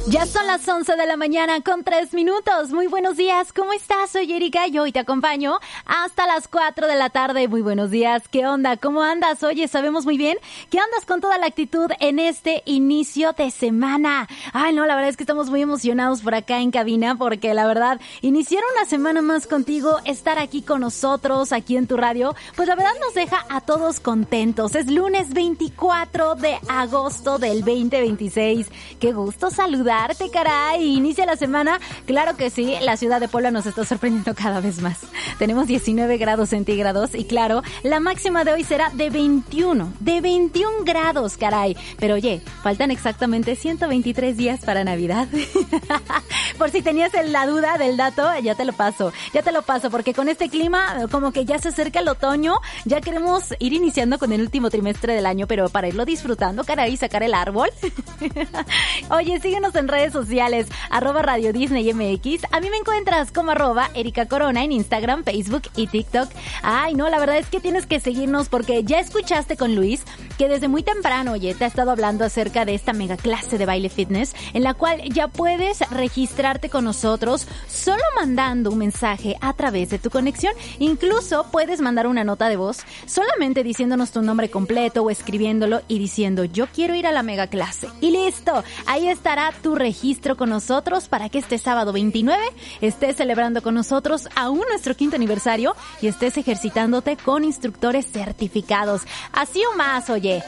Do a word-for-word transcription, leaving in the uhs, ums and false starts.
Ya son las once de la mañana con tres minutos. Muy buenos días, ¿cómo estás? Soy Erika y hoy te acompaño hasta las cuatro de la tarde. Muy buenos días, ¿qué onda? ¿Cómo andas? Oye, sabemos muy bien que andas con toda la actitud en este inicio de semana. Ay, no, la verdad es que estamos muy emocionados por acá en cabina porque la verdad, iniciar una semana más contigo, estar aquí con nosotros, aquí en tu radio, pues la verdad nos deja a todos contentos. Es lunes veinticuatro de agosto del veinte veintiséis. Qué gusto saludar. Caray, inicia la semana, claro que sí, la ciudad de Puebla nos está sorprendiendo cada vez más. Tenemos diecinueve grados centígrados y claro, la máxima de hoy será de veintiuno, de veintiún grados, caray. Pero oye, faltan exactamente ciento veintitrés días para Navidad. Por si tenías la duda del dato, ya te lo paso, ya te lo paso, porque con este clima como que ya se acerca el otoño, ya queremos ir iniciando con el último trimestre del año, pero para irlo disfrutando, caray, sacar el árbol. Oye, síguenos en redes sociales, arroba Radio Disney M X. A mí me encuentras como arroba Erika Corona en Instagram, Facebook y TikTok. Ay, no, la verdad es que tienes que seguirnos porque ya escuchaste con Luis que desde muy temprano, oye, te ha estado hablando acerca de esta mega clase de baile fitness en la cual ya puedes registrarte con nosotros solo mandando un mensaje a través de tu conexión. Incluso puedes mandar una nota de voz solamente diciéndonos tu nombre completo o escribiéndolo y diciendo yo quiero ir a la mega clase. Y listo, ahí estará tu registro con nosotros para que este sábado veintinueve estés celebrando con nosotros aún nuestro quinto aniversario y estés ejercitándote con instructores certificados. Así o más, oye,